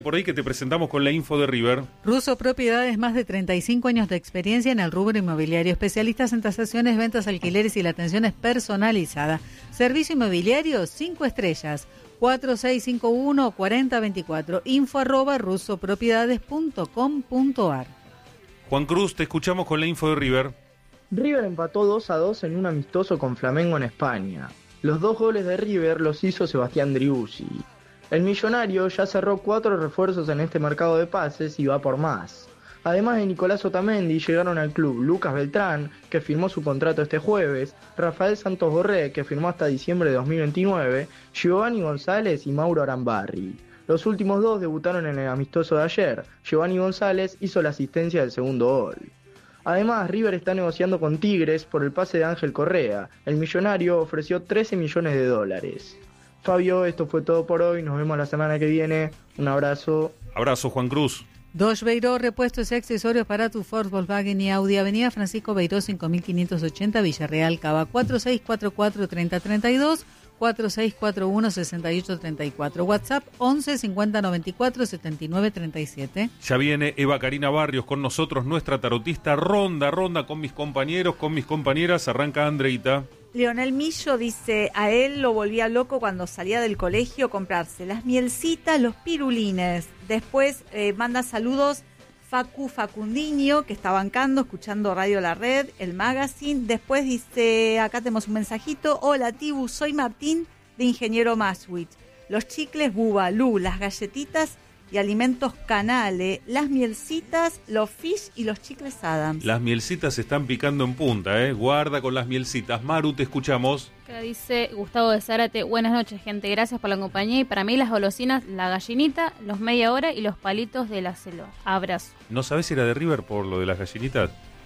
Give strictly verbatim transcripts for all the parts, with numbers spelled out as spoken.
Por ahí que te presentamos con la info de River. Russo Propiedades, más de treinta y cinco años de experiencia en el rubro inmobiliario, especialistas en tasaciones, ventas, alquileres y la atención es personalizada. Servicio inmobiliario, cinco estrellas, cuatro seis cinco uno, cuatro cero dos cuatro, info arroba russopropiedades punto com punto ar. Juan Cruz, te escuchamos con la info de River. River empató dos a dos en un amistoso con Flamengo en España. Los dos goles de River los hizo Sebastián Driussi. El millonario ya cerró cuatro refuerzos en este mercado de pases y va por más. Además de Nicolás Otamendi, llegaron al club Lucas Beltrán, que firmó su contrato este jueves, Rafael Santos Borré, que firmó hasta diciembre de dos mil veintinueve, Giovanni González y Mauro Arambarri. Los últimos dos debutaron en el amistoso de ayer. Giovanni González hizo la asistencia del segundo gol. Además, River está negociando con Tigres por el pase de Ángel Correa. El millonario ofreció trece millones de dólares. Fabio, esto fue todo por hoy. Nos vemos la semana que viene. Un abrazo. Abrazo, Juan Cruz. Dodge Beiró, repuestos y accesorios para tu Ford, Volkswagen y Audi. Avenida Francisco Beiró, cinco mil quinientos ochenta, Villarreal, Cava. Cuatro seis cuatro cuatro, tres cero tres dos, cuatro seis cuatro uno, seis ocho tres cuatro. WhatsApp once cincuenta noventa y cuatro setenta y nueve treinta y siete. Ya viene Eva Karina Barrios con nosotros, nuestra tarotista. Ronda, ronda con mis compañeros, con mis compañeras. Arranca Andreita. Leonel Millo dice, a él lo volvía loco cuando salía del colegio comprarse las mielcitas, los pirulines. Después eh, manda saludos Facu Facundinho, que está bancando, escuchando Radio La Red, el magazine. Después dice, acá tenemos un mensajito, hola Tibu, soy Martín de Ingeniero Maswich. Los chicles Bubalú, las galletitas y alimentos Canale, las mielcitas, los fish y los chicles Adams. Las mielcitas se están picando en punta, ¿eh? Guarda con las mielcitas. Maru, te escuchamos. Acá dice Gustavo de Zárate, buenas noches, gente, gracias por la compañía. Y para mí las golosinas, la gallinita, los media hora y los palitos de la celo. Abrazo. ¿No sabés si era de River por lo de las gallinitas?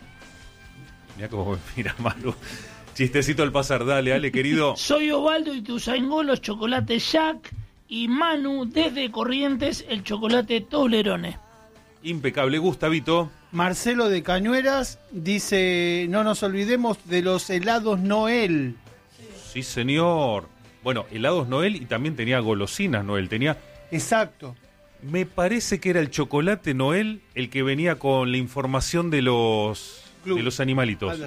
Mirá cómo me mira Maru. Chistecito al pasar, dale, Ale, querido. Soy Ovaldo y tu Zaingó, los chocolates Jack. Y Manu, desde Corrientes, el chocolate Toblerone. Impecable, Gustavito. Marcelo de Cañueras dice, no nos olvidemos de los helados Noel. Sí, señor. Bueno, helados Noel y también tenía golosinas Noel. Tenía... Exacto. Me parece que era el chocolate Noel el que venía con la información de los, de los animalitos.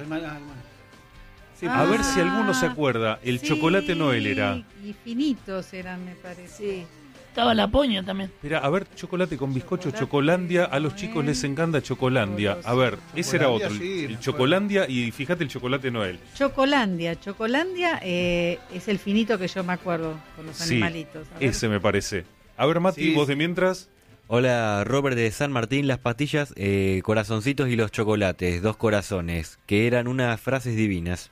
Sí, a ver si alguno se acuerda. El sí, chocolate Noel era. Y finitos eran, me parece. Sí. Estaba la poña también. Mira, a ver, chocolate con bizcocho, chocolate Chocolandia. A los chicos les encanta Chocolandia. A ver, ese era otro. Sí, el Chocolandia y fíjate el chocolate Noel. Chocolandia. Chocolandia eh, es el finito que yo me acuerdo con los sí, animalitos. A ver. Ese me parece. A ver, Mati, sí, vos sí. de mientras. Hola, Robert de San Martín, las pastillas, eh, corazoncitos y los chocolates, dos corazones, que eran unas frases divinas.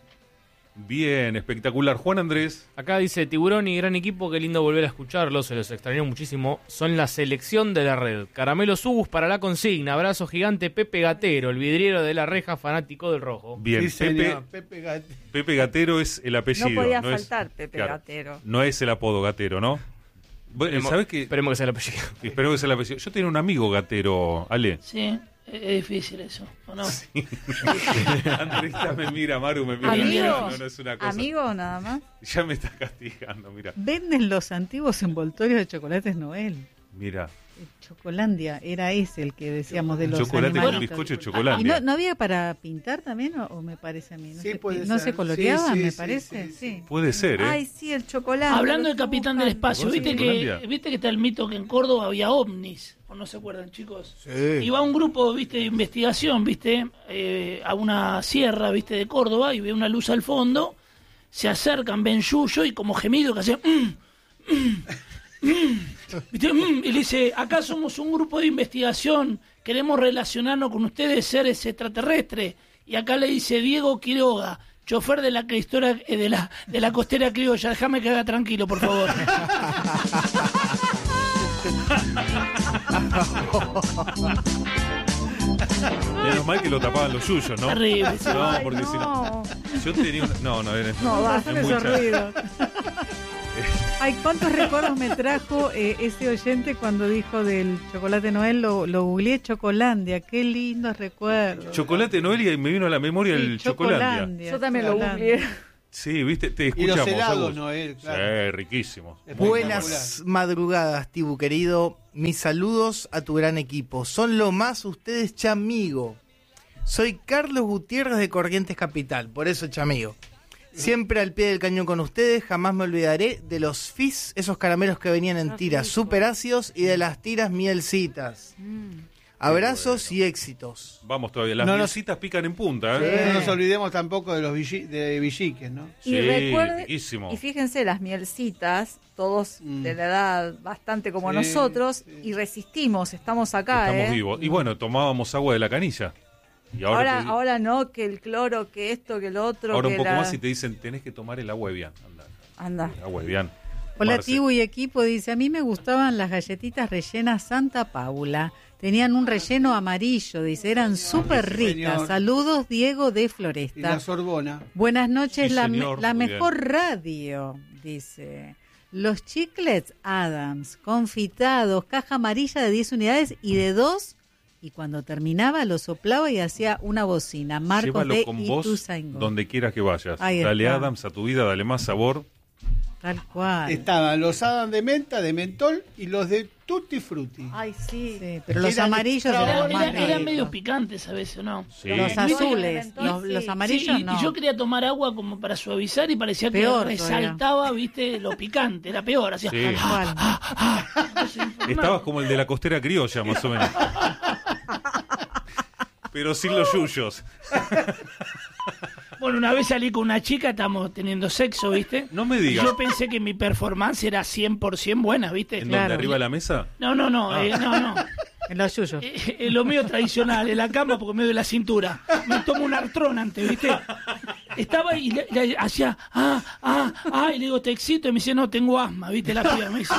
Bien, espectacular. Juan Andrés. Acá dice Tiburón y gran equipo, qué lindo volver a escucharlos, se los extrañó muchísimo. Son la selección de la red. Caramelo Subus para la consigna. Abrazo gigante Pepe Gatero, el vidriero de la reja, fanático del rojo. Bien, Sí, Pepe, señor, Pepe, Gat- Pepe Gatero es el apellido. No podía es- faltar Pepe claro, Gatero. No es el apodo Gatero, ¿no? Bueno, Esperemos- ¿sabes qué? Esperemos que sea el apellido. Espero que sea el apellido. Yo tenía un amigo Gatero, Ale. Sí, es difícil eso, ¿o no? Sí. Andrés me mira, Maru me mira. ¿Amigo? No, no es una cosa. ¿Amigo nada más? Ya me está castigando, mira. Venden los antiguos envoltorios de chocolates Noel. Mira. El Chocolandia, era ese el que decíamos de los Chocolate con animalitos. bizcocho de ¿Y Chocolandia. no, no había para pintar también o, o me parece a mí? No, Sí, se, puede no ser. se coloreaban, Sí, sí, me sí, parece. sí, Sí, sí. Puede ser, ¿eh? Ay, sí, el chocolate. Hablando lo del estoy Capitán del buscando. Espacio, ¿Vos ¿viste en que, Colombia? viste que está el mito que en Córdoba había ovnis? ¿O no se acuerdan, chicos? Sí. Y va un grupo, viste, de investigación, viste, eh, a una sierra, viste, de Córdoba, y ve una luz al fondo, se acercan, ven yuyo y como gemido que hacen mm, mm, mm, ¿viste? Mm, y le dice, acá somos un grupo de investigación, queremos relacionarnos con ustedes, seres extraterrestres. Y acá le dice Diego Quiroga, chofer de la historia, eh, de la de la costera criolla, déjame que haga tranquilo, por favor. Menos mal que lo tapaban los yuyos, ¿no? Terrible, sí. No, Ay, porque si no. no. Yo tenía una. No, no, era. No, basta es esos mucha. ruidos. Ay, cuántos recuerdos me trajo eh, ese oyente cuando dijo del chocolate Noel, lo, lo googleé, Chocolandia, qué lindos recuerdos. Chocolate Noel y me vino a la memoria Sí, el Chocolandia. Chocolandia, Yo también lo Chocolandia. googleé. Sí, viste, te Y escuchamos. los helados, Agus. Noel, claro. Sí, riquísimos. Buenas madrugadas, Tibu querido. Mis saludos a tu gran equipo. Son lo más ustedes, chamigo. Soy Carlos Gutiérrez de Corrientes Capital, por eso chamigo. Siempre al pie del cañón con ustedes, jamás me olvidaré de los fizz, esos caramelos que venían en tiras super ácidos y de las tiras mielcitas. Mm. Abrazos bueno. y éxitos. Vamos todavía, las no mielcitas nos... pican en punta, ¿eh? Sí. No nos olvidemos tampoco de los villi... de villiques, ¿no? Y sí, recuerde, riquísimo. Y fíjense, las mielcitas, todos mm. de la edad bastante como sí, nosotros, sí. y resistimos, estamos acá, Estamos ¿eh? vivos. Y bueno, tomábamos agua de la canilla. Y ahora, ahora, te... ahora no, que el cloro, que esto, que lo otro. Ahora que un poco la... más y te dicen, tenés que tomar el agua Evian. Anda. Anda. El agua Evian. Hola, Marce. Tibu y equipo, dice, a mí me gustaban las galletitas rellenas Santa Paula. Tenían un relleno amarillo, dice, eran súper ricas. Señor. Saludos, Diego de Floresta. Y la Sorbona. Buenas noches, sí, la, señor, la mejor radio, dice. Los chiclets Adams, confitados, caja amarilla de diez unidades y de dos, y cuando terminaba lo soplaba y hacía una bocina. Marcos Llévalo de con vos Ituzaingó. donde quieras que vayas. Ahí dale está. Adams a tu vida, dale más sabor. Tal cual. Estaban los Adams de menta, de mentol y los de Tutti Frutti. Ay, sí. sí pero los amarillos eran, eran, eran, eran medio picantes a veces, ¿no? Sí. Los azules, los, sí. los amarillos sí, y, no. y yo quería tomar agua como para suavizar y parecía peor, que resaltaba, viste, lo picante, era peor. Hacía, sí. ah, ah, ah, Estabas como el de la costera criolla, más o menos. Pero sin los yuyos. Bueno, una vez salí con una chica, estamos teniendo sexo, ¿viste? No me digas. Yo pensé que mi performance era cien por ciento buena, ¿viste? ¿En claro. donde arriba de la mesa? No, no, no, ah. eh, no, no. En los yuyos. Eh, eh, lo mío tradicional, en la cama porque me doy la cintura. Me tomo un artrón antes, ¿viste? Estaba y le, le hacía, ah, ah, ah, y le digo, te excito, y me dice, no, tengo asma, ¿viste? La piba me dice.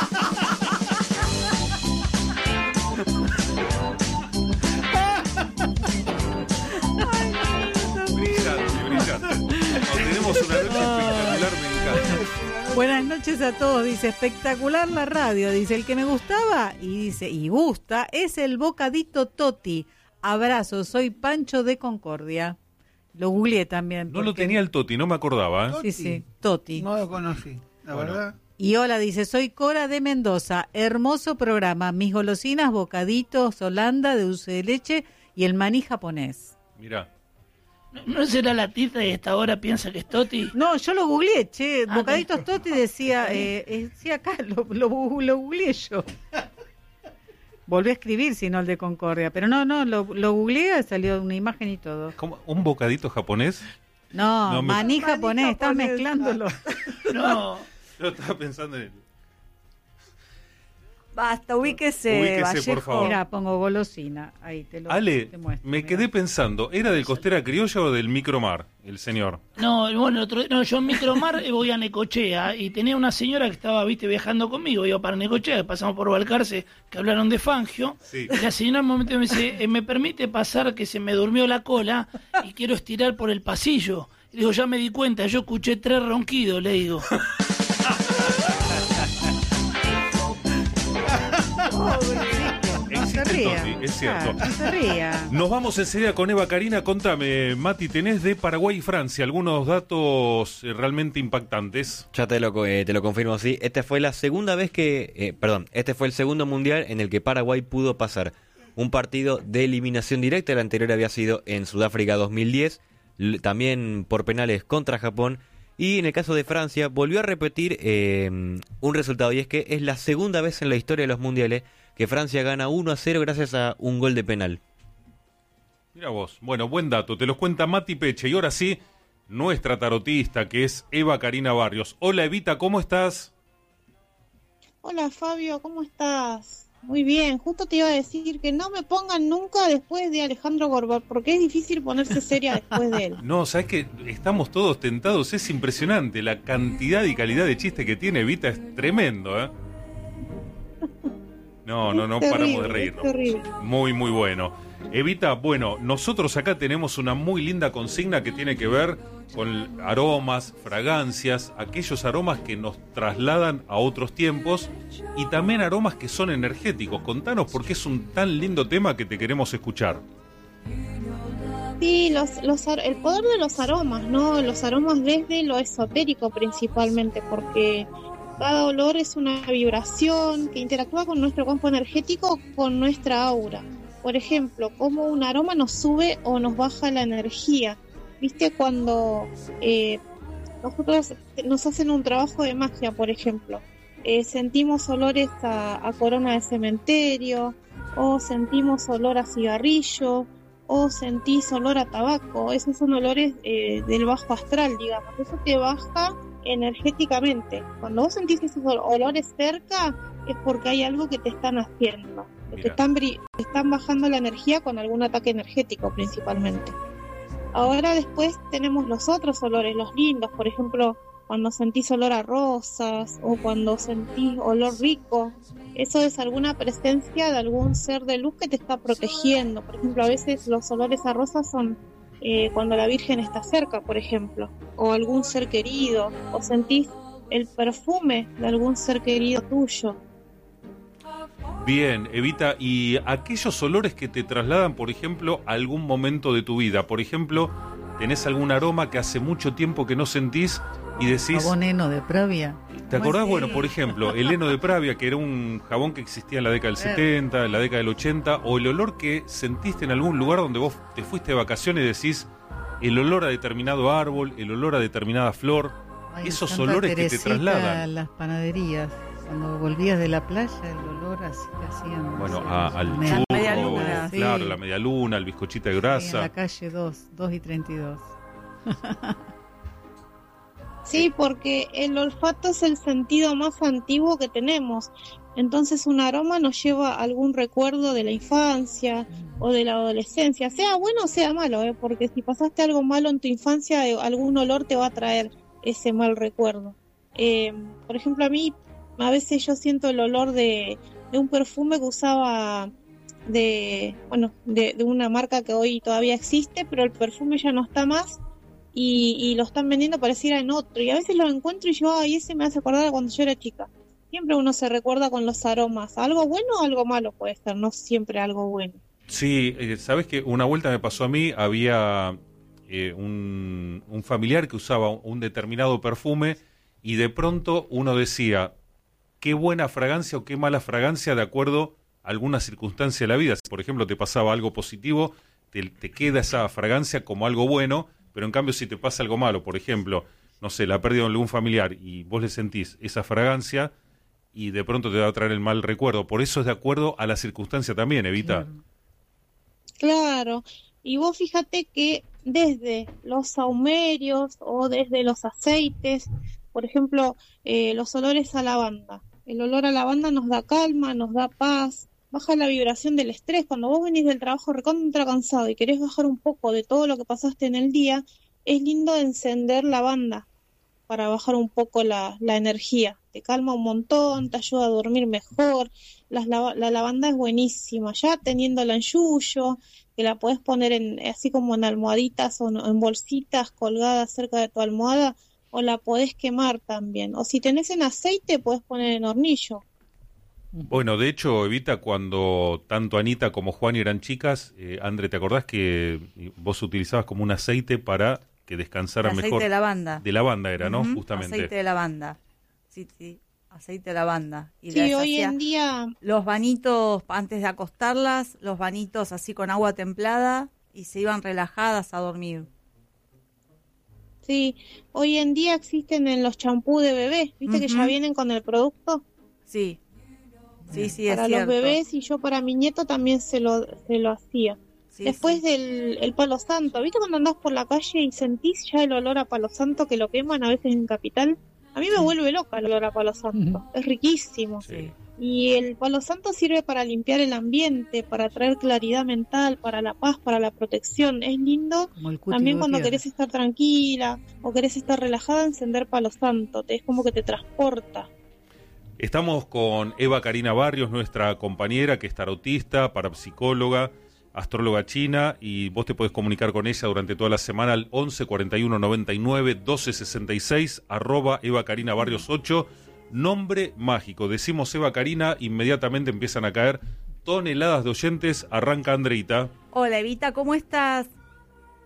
Tenemos una noche espectacular, me encanta. Buenas noches a todos, dice, espectacular la radio, dice, el que me gustaba y dice, y gusta, es el bocadito Toti. Abrazo, soy Pancho de Concordia. Lo googleé también. No porque... lo tenía el Toti, no me acordaba. ¿eh? Sí, sí, Toti. No lo conocí, la bueno. verdad. Y hola, dice, soy Cora de Mendoza, hermoso programa, mis golosinas, bocaditos, Holanda de dulce de leche y el maní japonés. Mirá. ¿No será la tiza y esta hora piensa que es Toti? No, yo lo googleé, che. Ah, Bocaditos Toti decía, eh, decía acá, lo, lo, lo googleé yo. Volví a escribir, si no el de Concordia. Pero no, no, lo, lo googleé, salió una imagen y todo. ¿Cómo? ¿Un bocadito japonés? No, no maní me... japonés, maní estás japonés. mezclándolo. No. Yo estaba pensando en él. Basta, ubíquese, ubíquese Vallejo. por favor. Mira, pongo golosina. Ahí te lo Ale, te muestro, me mirá. quedé pensando, ¿era del Costera Criolla o del Micromar, el señor? No, bueno, otro, no, yo en Micromar voy a Necochea y tenía una señora que estaba, viste, viajando conmigo, iba para Necochea, pasamos por Balcarce, que hablaron de Fangio, sí. Y la señora en un momento me dice, eh, ¿me permite pasar que se me durmió la cola y quiero estirar por el pasillo? Y digo, ya me di cuenta, yo escuché tres ronquidos, le digo. No se ría. Toti, es cierto. Ah, no se ría. Nos vamos enseguida con Eva Karina. Contame, Mati, tenés de Paraguay y Francia algunos datos eh, realmente impactantes. Ya te lo, eh, te lo confirmo, sí. Esta fue la segunda vez que, eh, perdón, este fue el segundo mundial en el que Paraguay pudo pasar un partido de eliminación directa. El anterior había sido en Sudáfrica dos mil diez, l- también por penales contra Japón. Y en el caso de Francia volvió a repetir eh, un resultado, y es que es la segunda vez en la historia de los mundiales que Francia gana uno a cero gracias a un gol de penal. Mira vos, bueno, buen dato, te los cuenta Mati Peche. Y ahora sí, nuestra tarotista, que es Eva Karina Barrios. Hola Evita, ¿cómo estás? Hola Fabio, ¿cómo estás? Muy bien, justo te iba a decir que no me pongan nunca después de Alejandro Gorbat, porque es difícil ponerse seria después de él. No, sabes que estamos todos tentados, es impresionante, la cantidad y calidad de chiste que tiene Evita es tremendo, ¿eh? No, no, no terrible, paramos de reírnos. terrible. Muy, muy bueno. Evita, bueno, nosotros acá tenemos una muy linda consigna que tiene que ver con aromas, fragancias, aquellos aromas que nos trasladan a otros tiempos y también aromas que son energéticos. Contanos por qué es un tan lindo tema que te queremos escuchar. Sí, los, los, ar- el poder de los aromas, ¿no? Los aromas desde lo esotérico principalmente, porque cada olor es una vibración que interactúa con nuestro campo energético, con nuestra aura. Por ejemplo, cómo un aroma nos sube o nos baja la energía. ¿Viste? Cuando eh, nosotros nos hacen un trabajo de magia, por ejemplo, eh, sentimos olores a, a corona de cementerio, o sentimos olor a cigarrillo, o sentís olor a tabaco. Esos son olores eh, del bajo astral, digamos. Eso te baja energéticamente. Cuando vos sentís esos olores cerca, es porque hay algo que te están haciendo. Te están, bri- te están bajando la energía con algún ataque energético principalmente. Ahora después tenemos los otros olores, los lindos. Por ejemplo, cuando sentís olor a rosas o cuando sentís olor rico, eso es alguna presencia de algún ser de luz que te está protegiendo. Por ejemplo, a veces los olores a rosas son eh, cuando la Virgen está cerca, por ejemplo, o algún ser querido, o sentís el perfume de algún ser querido tuyo. Bien, Evita, y aquellos olores que te trasladan, por ejemplo, a algún momento de tu vida. Por ejemplo, tenés algún aroma que hace mucho tiempo que no sentís y decís... Jabón heno de Pravia. ¿Te acordás? Sí. Bueno, por ejemplo, el heno de Pravia, que era un jabón que existía en la década del setenta, en la década del ochenta, o el olor que sentiste en algún lugar donde vos te fuiste de vacaciones y decís el olor a determinado árbol, el olor a determinada flor, Ay, esos Santa olores que te Teresita, trasladan. las panaderías. Cuando volvías de la playa, el olor así que hacían. Bueno, no sé, a- al me- churro, media luna, sí. claro, la media luna, el bizcochito de Sí, en grasa. la calle dos, dos y treinta y dos. Sí, porque el olfato es el sentido más antiguo que tenemos. Entonces un aroma nos lleva a algún recuerdo de la infancia o de la adolescencia, sea bueno o sea malo, ¿eh? Porque si pasaste algo malo en tu infancia, eh, algún olor te va a traer ese mal recuerdo. Eh, por ejemplo, a mí a veces yo siento el olor de, de un perfume que usaba de, bueno, de, de una marca que hoy todavía existe, pero el perfume ya no está más. Y, y lo están vendiendo pareciera en otro, y a veces lo encuentro y yo, ay, ese me hace acordar a cuando yo era chica. Siempre uno se recuerda con los aromas, algo bueno o algo malo puede ser, no siempre algo bueno. Sí, eh, sabes que una vuelta me pasó a mí, había eh, un, un familiar que usaba un determinado perfume y de pronto uno decía, qué buena fragancia o qué mala fragancia de acuerdo a alguna circunstancia de la vida. Si por ejemplo te pasaba algo positivo, te, te queda esa fragancia como algo bueno, pero en cambio si te pasa algo malo, por ejemplo, no sé, la pérdida de algún familiar y vos le sentís esa fragancia y de pronto te va a traer el mal recuerdo. Por eso es de acuerdo a la circunstancia también, Evita. Claro. Claro, y vos fíjate que desde los sahumerios o desde los aceites, por ejemplo, eh, los olores a lavanda. El olor a lavanda nos da calma, nos da paz, baja la vibración del estrés. Cuando vos venís del trabajo recontra cansado y querés bajar un poco de todo lo que pasaste en el día, es lindo encender lavanda para bajar un poco la, la energía. Te calma un montón, te ayuda a dormir mejor. Las lava- la lavanda es buenísima, ya teniéndola en yuyo, que la podés poner en, así como en almohaditas o en, en bolsitas colgadas cerca de tu almohada, o la podés quemar también. O si tenés en aceite, podés poner en hornillo. Bueno, de hecho, Evita, cuando tanto Anita como Juan eran chicas, eh, André, ¿te acordás que vos utilizabas como un aceite para que descansaran Aceite mejor? de lavanda. De lavanda era, ¿no? Ujú, Justamente. Aceite de lavanda. Sí, sí, aceite de lavanda. Y Sí, les hoy hacía en día, los banitos antes de acostarlas, los banitos así con agua templada y se iban relajadas a dormir. sí, hoy en día existen en los champús de bebés, ¿viste que Ujú. ya vienen con el producto? Sí, sí, sí, es Para cierto. los bebés, y yo para mi nieto también se lo, se lo hacía. Sí, Después sí. del el palo santo, ¿viste cuando andás por la calle y sentís ya el olor a palo santo que lo queman a veces en Capital? A mí me vuelve loca el olor a palo santo, es riquísimo. Sí. Y el palo santo sirve para limpiar el ambiente, para traer claridad mental, para la paz, para la protección. Es lindo Como el cuti también cuando Gutiérrez. querés estar tranquila o querés estar relajada, encender palo santo, te es como que te transporta. Estamos con Eva Karina Barrios, nuestra compañera, que es tarotista, parapsicóloga, astróloga china, y vos te podés comunicar con ella durante toda la semana al once cuarenta y uno noventa y nueve doce sesenta y seis, arroba Eva Karina Barrios ocho, nombre mágico. Decimos Eva Karina, inmediatamente empiezan a caer toneladas de oyentes. Arranca Andreita. Hola Evita, ¿cómo estás?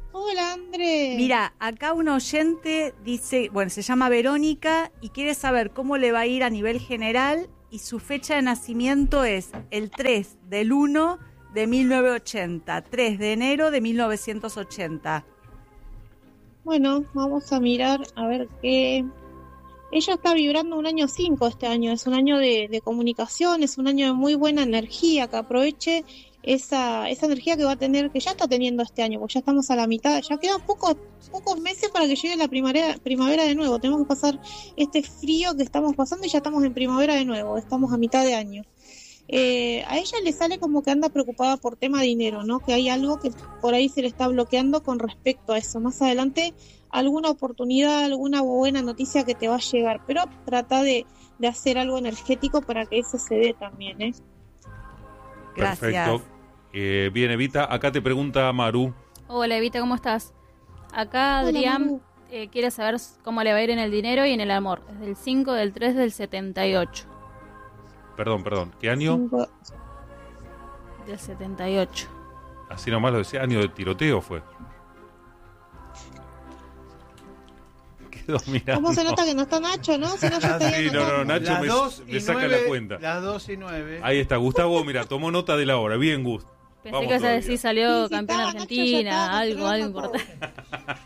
Hola, Andrés. Mira, acá un oyente dice, bueno, se llama Verónica y quiere saber cómo le va a ir a nivel general y su fecha de nacimiento es el tres del uno de mil novecientos ochenta, tres de enero de mil novecientos ochenta. Bueno, vamos a mirar a ver qué... Ella está vibrando un año cinco este año, es un año de, de comunicación, es un año de muy buena energía, que aproveche esa, esa energía que va a tener, que ya está teniendo este año, porque ya estamos a la mitad, ya quedan pocos, pocos meses para que llegue la primavera, primavera de nuevo, tenemos que pasar este frío que estamos pasando y ya estamos en primavera de nuevo, estamos a mitad de año. Eh, a ella le sale como que anda preocupada por tema dinero, ¿no? Que hay algo que por ahí se le está bloqueando con respecto a eso. Más adelante alguna oportunidad, alguna buena noticia que te va a llegar, pero trata de, de hacer algo energético para que eso se dé también, ¿eh? Gracias. Perfecto. Eh, bien, Evita, acá te pregunta Maru. Hola, Evita, ¿cómo estás? Acá Adrián eh, quiere saber cómo le va a ir en el dinero y en el amor. Es del cinco del tres del setenta y ocho. Perdón, perdón. ¿Qué año? Cinco. Del setenta y ocho. Así nomás lo decía, año de tiroteo fue. Quedó mirando. ¿Cómo se nota que no está Nacho, no? Si no, ya estaría Sí, no, no, anotando. Nacho Las me, dos y me saca nueve, la cuenta. Las dos y nueve. Ahí está, Gustavo, mira, tomó nota de la hora. Bien, Gust. Pensé Vamos que ibas a todavía. decir salió Sí, sí, campeón estaba, Nacho, ya Argentina, estaba algo, algo controlando importante.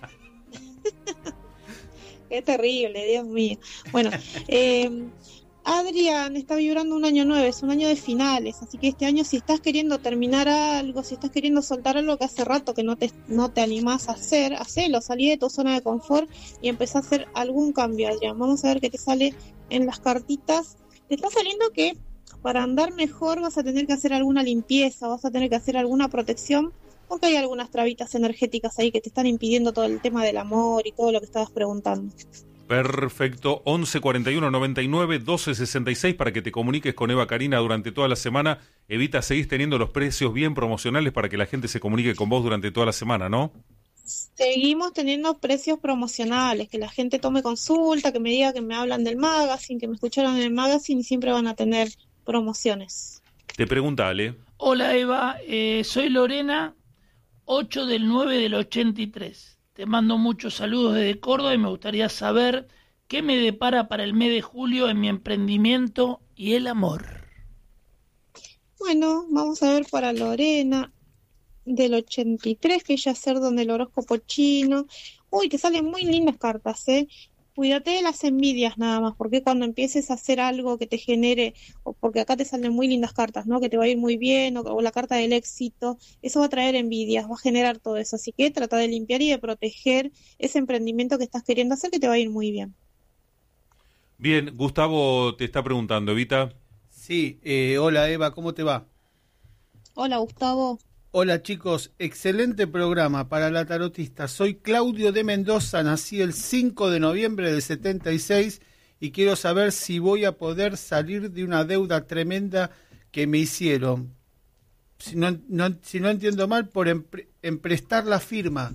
Qué terrible, Dios mío. Bueno, eh, Adrián está vibrando un año nueve, es un año de finales, así que este año si estás queriendo terminar algo, si estás queriendo soltar algo que hace rato que no te, no te animás a hacer, hacelo, salí de tu zona de confort y empezá a hacer algún cambio, Adrián. Vamos a ver qué te sale en las cartitas. Te está saliendo que para andar mejor vas a tener que hacer alguna limpieza, vas a tener que hacer alguna protección, porque hay algunas trabitas energéticas ahí que te están impidiendo todo el tema del amor y todo lo que estabas preguntando. Perfecto, once cuarenta y uno noventa y nueve doce sesenta y seis para que te comuniques con Eva Karina durante toda la semana. Evita, seguís teniendo los precios bien promocionales para que la gente se comunique con vos durante toda la semana, ¿no? Seguimos teniendo precios promocionales, que la gente tome consulta, que me diga que me hablan del magazine, que me escucharon en el magazine y siempre van a tener promociones. Te pregunta Ale. Hola Eva, eh, soy Lorena, ocho del nueve del ochenta y tres. Te mando muchos saludos desde Córdoba y me gustaría saber qué me depara para el mes de julio en mi emprendimiento y el amor. Bueno, vamos a ver para Lorena del ochenta y tres, que ella hacer donde el horóscopo chino. Uy, te salen muy lindas cartas, ¿eh? Cuídate de las envidias nada más, porque cuando empieces a hacer algo que te genere, o porque acá te salen muy lindas cartas, ¿no? Que te va a ir muy bien, o, o la carta del éxito, eso va a traer envidias, va a generar todo eso. Así que trata de limpiar y de proteger ese emprendimiento que estás queriendo hacer, que te va a ir muy bien. Bien, Gustavo te está preguntando, Evita. Sí, eh, hola Eva, ¿cómo te va? Hola, Gustavo. Hola chicos, excelente programa para la tarotista. Soy Claudio de Mendoza, nací el cinco de noviembre del setenta y seis y quiero saber si voy a poder salir de una deuda tremenda que me hicieron. Si no, no, si no entiendo mal, por empre, emprestar la firma.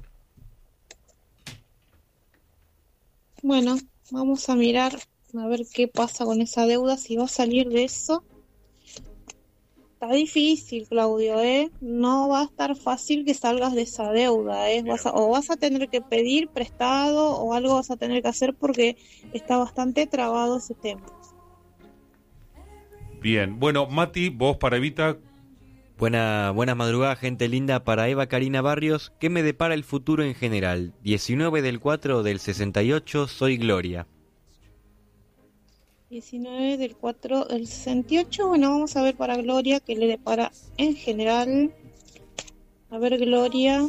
Bueno, vamos a mirar a ver qué pasa con esa deuda, si va a salir de eso. Está difícil, Claudio, ¿eh? No va a estar fácil que salgas de esa deuda, ¿eh? Vas a, o vas a tener que pedir prestado o algo vas a tener que hacer porque está bastante trabado ese tema. Bien, bueno, Mati, vos para Evita. Buena, buenas madrugadas, gente linda. Para Eva Karina Barrios, ¿qué me depara el futuro en general? diecinueve del cuatro del sesenta y ocho, soy Gloria. diecinueve del cuatro del sesenta y ocho. Bueno, vamos a ver para Gloria qué le depara en general. A ver, Gloria.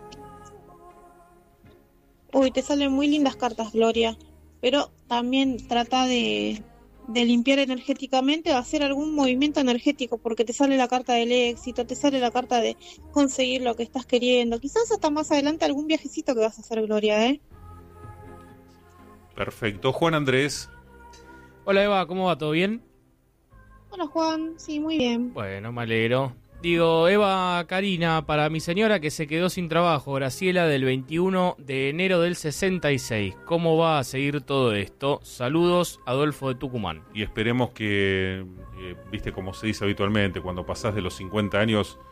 Uy, te salen muy lindas cartas, Gloria. Pero también trata de, de limpiar energéticamente o hacer algún movimiento energético, porque te sale la carta del éxito, te sale la carta de conseguir lo que estás queriendo. Quizás hasta más adelante algún viajecito que vas a hacer, Gloria, ¿eh? Perfecto. Juan Andrés. Hola Eva, ¿cómo va? ¿Todo bien? Hola Juan, sí, muy bien. Bueno, me alegro. Digo, Eva Karina, para mi señora que se quedó sin trabajo, Graciela, del veintiuno de enero del sesenta y seis. ¿Cómo va a seguir todo esto? Saludos, Adolfo de Tucumán. Y esperemos que, eh, viste como se dice habitualmente, cuando pasás de los cincuenta años,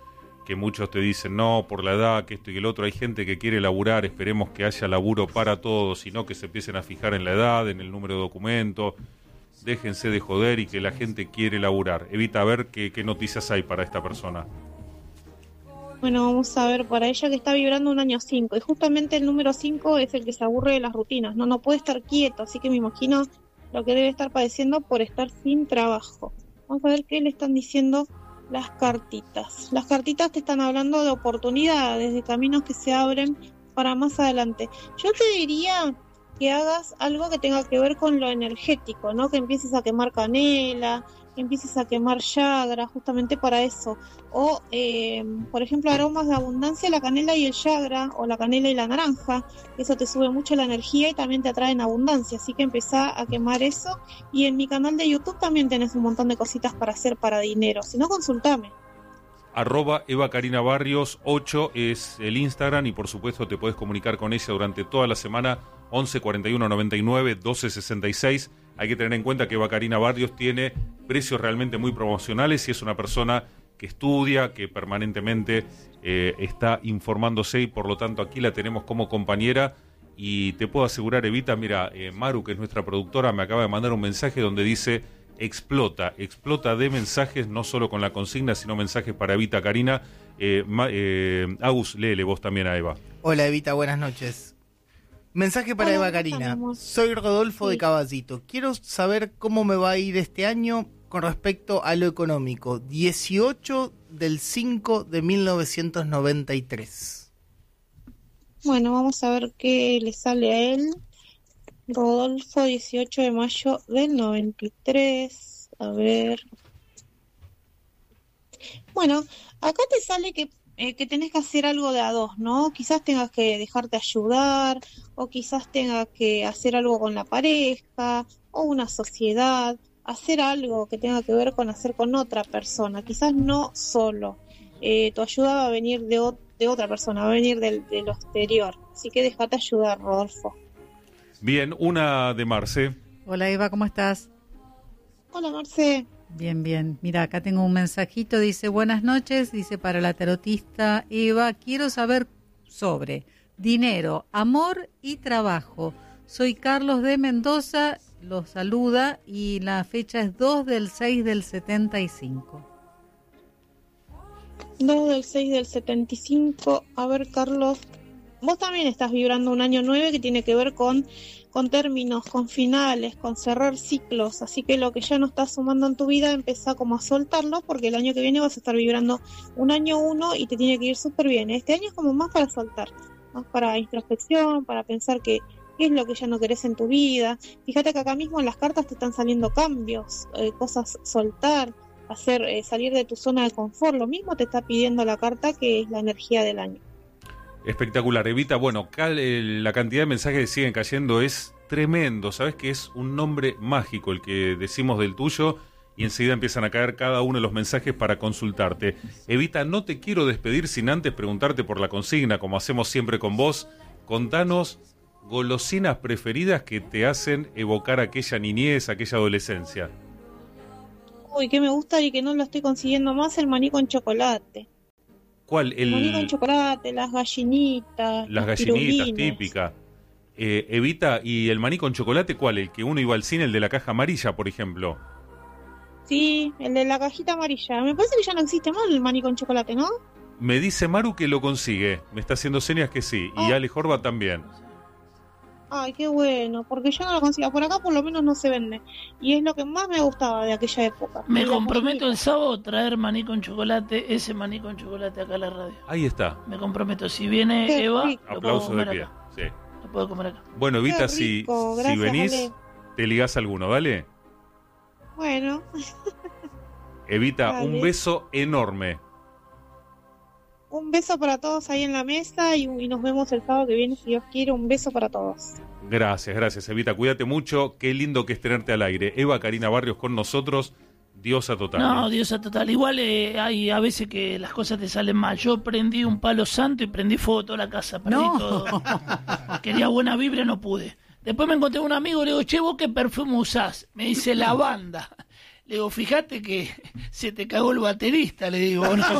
que muchos te dicen, no, por la edad, que esto y el otro. Hay gente que quiere laburar, esperemos que haya laburo para todos, y no que se empiecen a fijar en la edad, en el número de documento. Déjense de joder y que la gente quiere laburar. Evita, a ver qué, qué noticias hay para esta persona. Bueno, vamos a ver, para ella que está vibrando un año cinco, y justamente el número cinco es el que se aburre de las rutinas, no, no puede estar quieto, así que me imagino lo que debe estar padeciendo por estar sin trabajo. Vamos a ver qué le están diciendo las cartitas. Las cartitas te están hablando de oportunidades, de caminos que se abren para más adelante. Yo te diría que hagas algo que tenga que ver con lo energético, ¿no? Que empieces a quemar canela, que empieces a quemar yagra, justamente para eso. O, eh, por ejemplo, aromas de abundancia, la canela y el yagra, o la canela y la naranja. Eso te sube mucho la energía y también te atrae en abundancia. Así que empezá a quemar eso. Y en mi canal de YouTube también tenés un montón de cositas para hacer para dinero. Si no, consultame. Arroba Eva Karina Barrios ocho es el Instagram, y por supuesto te podés comunicar con ella durante toda la semana. Once cuarenta y uno noventa y nueve doce sesenta y seis. Hay que tener en cuenta que Eva Karina Barrios tiene precios realmente muy promocionales y es una persona que estudia, que permanentemente eh, está informándose, y por lo tanto aquí la tenemos como compañera. Y te puedo asegurar, Evita, mira, eh, Maru, que es nuestra productora, me acaba de mandar un mensaje donde dice explota, explota de mensajes, no solo con la consigna, sino mensajes para Evita Karina. Eh, eh, Agus, léele vos también a Eva. Hola Evita, buenas noches. Mensaje para Hola, Eva ¿cómo Karina. estamos? Soy Rodolfo Sí. de Caballito. Quiero saber cómo me va a ir este año con respecto a lo económico. dieciocho del cinco de mil novecientos noventa y tres. Bueno, vamos a ver qué le sale a él. Rodolfo, dieciocho de mayo del noventa y tres. A ver. Bueno, acá te sale que, eh, que tenés que hacer algo de a dos, ¿no? Quizás tengas que dejarte ayudar, o quizás tengas que hacer algo con la pareja, o una sociedad, hacer algo que tenga que ver con hacer con otra persona, quizás no solo. Eh, tu ayuda va a venir de, o- de otra persona, va a venir del, de lo exterior. Así que déjate ayudar, Rodolfo. Bien, una de Marce. Hola Eva, ¿cómo estás? Hola, Marce. Bien, bien. Mira, acá tengo un mensajito, dice, buenas noches, dice, para la tarotista Eva, quiero saber sobre dinero, amor y trabajo. Soy Carlos de Mendoza, los saluda, y la fecha es dos del seis del setenta y cinco. dos del seis del setenta y cinco. A ver, Carlos, vos también estás vibrando un año nueve que tiene que ver con, con términos, con finales, con cerrar ciclos. Así que lo que ya no estás sumando en tu vida, empezá como a soltarlo, porque el año que viene vas a estar vibrando un año uno y te tiene que ir súper bien. Este año es como más para soltar, más para introspección, para pensar que qué es lo que ya no querés en tu vida. Fíjate que acá mismo en las cartas te están saliendo cambios, eh, cosas soltar, hacer eh, salir de tu zona de confort. Lo mismo te está pidiendo la carta, que es la energía del año. Espectacular, Evita. Bueno, cal- eh, la cantidad de mensajes que siguen cayendo es tremendo. Sabes que es un nombre mágico el que decimos del tuyo, y enseguida empiezan a caer cada uno de los mensajes para consultarte. Evita, no te quiero despedir sin antes preguntarte por la consigna, como hacemos siempre con vos. Contanos golosinas preferidas que te hacen evocar aquella niñez, aquella adolescencia. Uy, que me gusta y que no lo estoy consiguiendo más, el maní con chocolate. ¿Cuál? El maní con El, chocolate, las gallinitas, las los gallinitas, pirulines. típica. Eh, Evita, ¿y el maní con chocolate cuál? El que uno iba al cine, el de la caja amarilla, por ejemplo. Sí, el de la cajita amarilla. Me parece que ya no existe más el maní con chocolate, ¿no? Me dice Maru que lo consigue. Me está haciendo señas que sí. Y Oh. Ale Jorba también. Ay, qué bueno, porque yo no lo consigo. Por acá por lo menos no se vende. Y es lo que más me gustaba de aquella época. Me Y la comprometo el gallinita. sábado a traer maní con chocolate, ese maní con chocolate acá a la radio. Ahí está. Me comprometo, si viene Qué Eva, rico. lo puedo Aplauso de comer pie. acá. Sí. Lo puedo comer acá. Bueno, Evita, Qué si, rico, si gracias, venís, Ale. te ligás alguno, ¿dale? Bueno, Evita, Dale. un beso enorme. un beso para todos ahí en la mesa y, y nos vemos el sábado que viene, si Dios quiere. Un beso para todos. Gracias, gracias, Evita. Cuídate mucho. Qué lindo que es tenerte al aire. Eva Karina Barrios con nosotros. Diosa total. No, ¿eh? diosa total. Igual eh, hay a veces que las cosas te salen mal. Yo prendí un palo santo y prendí fuego toda la casa. Prendí No. todo. Quería buena vibra, no pude. Después me encontré un amigo y le digo, che, ¿vos qué perfume usás? Me dice lavanda. Le Le digo, fíjate que se te cagó el baterista, le digo, ¿no?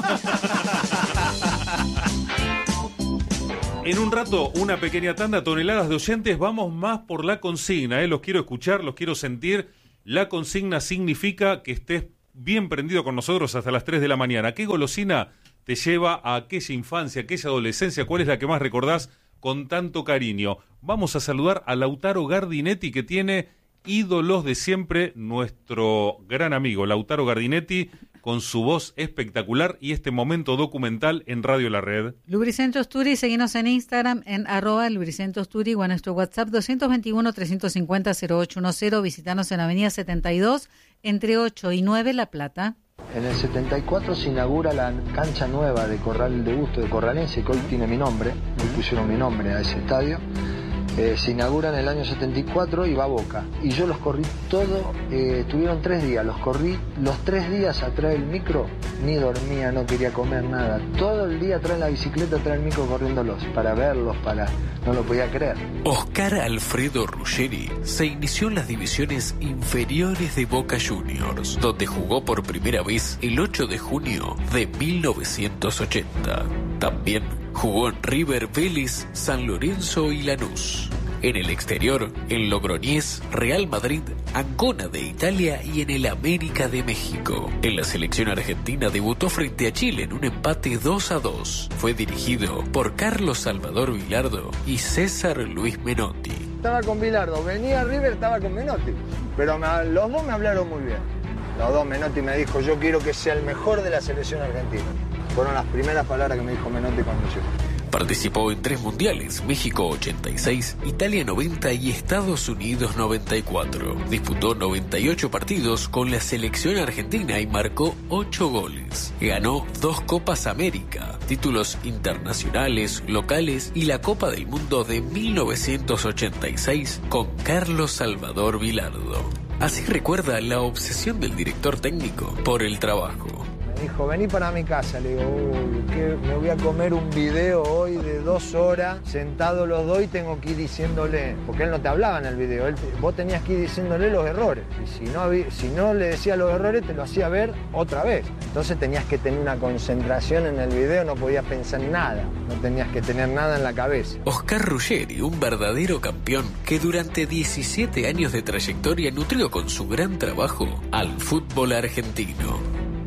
En un rato, una pequeña tanda, toneladas de oyentes, vamos más por la consigna, ¿eh? Los quiero escuchar, los quiero sentir. La consigna significa que estés bien prendido con nosotros hasta las tres de la mañana. ¿Qué golosina te lleva a aquella infancia, aquella adolescencia? ¿Cuál es la que más recordás con tanto cariño? Vamos a saludar a Lautaro Gardinetti, que tiene ídolos de siempre, nuestro gran amigo Lautaro Gardinetti, con su voz espectacular y este momento documental en Radio La Red. Lubricentros Turi, seguinos en Instagram en arroba Lubricentros Turi o en nuestro WhatsApp dos dos uno, tres cinco cero, cero ocho uno cero. Visitanos en Avenida setenta y dos, entre ocho y nueve, La Plata. En el setenta y cuatro se inaugura la cancha nueva de Corral de Busto de Corralense, que hoy tiene mi nombre, hoy pusieron mi nombre a ese estadio. Eh, se inaugura en el año setenta y cuatro y va a Boca. Y yo los corrí todo, eh, tuvieron tres días, los corrí los tres días atrás del micro, ni dormía, no quería comer nada. Todo el día atrás en la bicicleta, atrás del micro corriéndolos, para verlos, para... no lo podía creer. Oscar Alfredo Ruggeri se inició en las divisiones inferiores de Boca Juniors, donde jugó por primera vez el ocho de junio de mil novecientos ochenta. También jugó en River, Vélez, San Lorenzo y Lanús. En el exterior, en Logroñés, Real Madrid, Ancona de Italia y en el América de México. En la selección argentina debutó frente a Chile en un empate dos a dos. Fue dirigido por Carlos Salvador Vilardo y César Luis Menotti. Estaba con Vilardo, venía a River, estaba con Menotti. Pero me, los dos me hablaron muy bien. Los dos, Menotti me dijo, yo quiero que sea el mejor de la selección argentina. Fueron las primeras palabras que me dijo Menotti cuando llegó. Participó en tres mundiales, México ochenta y seis, Italia noventa y Estados Unidos noventa y cuatro. Disputó noventa y ocho partidos con la selección argentina y marcó ocho goles. Ganó dos Copas América, títulos internacionales, locales y la Copa del Mundo de mil novecientos ochenta y seis con Carlos Salvador Vilardo. Así recuerda la obsesión del director técnico por el trabajo. Me dijo, vení para mi casa. Le digo, uy, ¿qué? Me voy a comer un video hoy de dos horas, sentados los dos y tengo que ir diciéndole, porque él no te hablaba en el video, él, vos tenías que ir diciéndole los errores. Y si no, si no le decía los errores, te lo hacía ver otra vez. Entonces tenías que tener una concentración en el video, no podías pensar en nada, no tenías que tener nada en la cabeza. Oscar Ruggeri, un verdadero campeón que durante diecisiete años de trayectoria nutrió con su gran trabajo al fútbol argentino.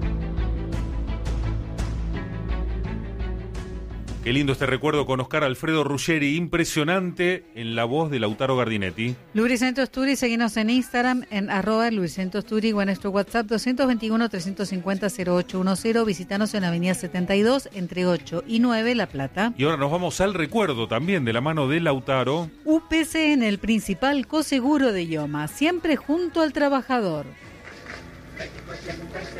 Qué lindo este recuerdo con Oscar Alfredo Ruggeri, impresionante en la voz de Lautaro Gardinetti. Lubricentros Turi, seguinos en Instagram en arroba Lubricentros Turi o en nuestro WhatsApp dos dos uno, tres cinco cero, cero ocho uno cero. Visítanos en Avenida setenta y dos, entre ocho y nueve, La Plata. Y ahora nos vamos al recuerdo también de la mano de Lautaro. U P C en el principal coseguro de Ioma, siempre junto al trabajador.